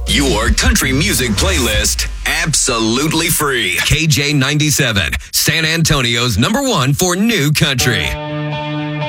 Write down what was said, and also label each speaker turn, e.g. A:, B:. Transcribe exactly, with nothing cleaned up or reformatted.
A: Your country music playlist, absolutely free. K J ninety-seven, San Antonio's number one for new country.